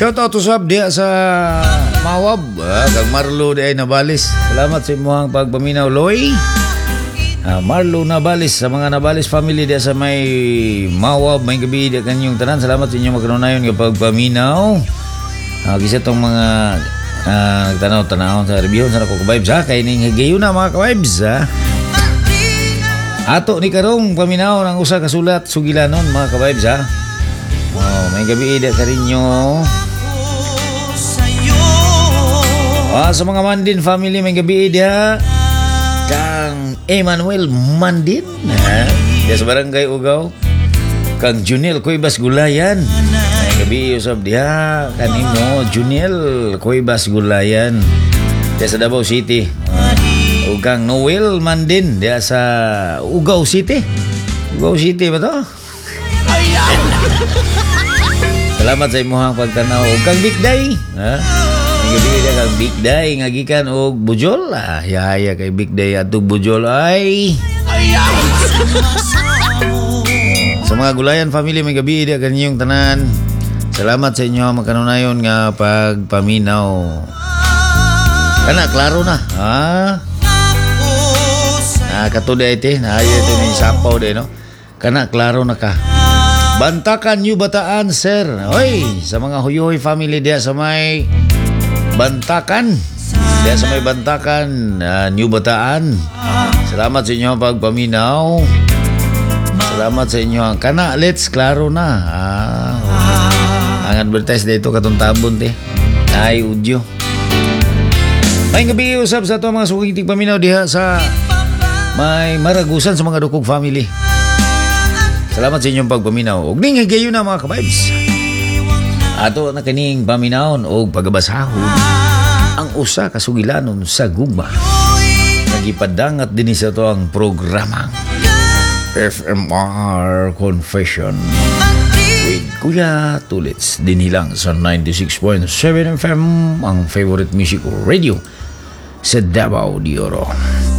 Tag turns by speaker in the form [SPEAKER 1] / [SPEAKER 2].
[SPEAKER 1] Shout out to Sab diya sa Mawab. Kag Marlo di ay Nabalis. Salamat sa imuhang pagpaminaw, Loy. Marlo Nabalis, sa mga Nabalis family diya sa may Mawab, may gabi diya kanyong tanan. Salamat sa inyong magkanunayon ng pagpaminaw. Kisa itong mga nagtanaw-tanaw sa review sa ako ka-vibes ha. Kaya ning higayon na mga ka-vibes ha. Ato ni karong paminaw ng usa kasulat sugilanon mga ka-vibes ha. May gabi ida ka rin nyo. Sa mga Mandin family, may gabi ida kang Emmanuel Mandin diya sa barangay Ugaw. Kang Juniel Cuevas Gulayan, may gabi usab diha kanimo Juniel Cuevas Gulayan diya sa Davao City. O kang Noel Mandin diya sa Ugaw City. Ugaw City ba to? Salamat sa imuhang pagtanaw. O kang Big Day ha? May gabi diya kang Big Day ngagikan og Bujol. Yaya kay Big Day atog Bujol ay sa mga Gulayan family, may gabi diya kanyong tanan. Salamat sa inyo magkanunayon nga pagpaminaw. Kana klaro na katuday iti naayo ito ni sapaw de no. Kana klaro na ka. Bantakan New Bataan, sir. Oy, sa mga Huyoy family diya sa may Bantakan. Diya sa may Bantakan, New Bataan. Salamat sa inyo pagpaminaw. Salamat sa inyo. Kana, let's klaro na. Ang advertise dito katong tabon te. Ay, udyo. May gabi usap sa ito mga sukiting paminaw diha sa may Maragusan sa mga Dukog family. Salamat sa inyong pagpaminaw. Og ning higayon na mga ka-vibes. Ato na kining paminawon og pagabasahon ang usa ka sugilanon sa gugma. Nagipadangat din sa to ang programang FMR Confession with Kuya Tulits din hilang sa 96.7 FM ang favorite music radio sa Davao de Oro.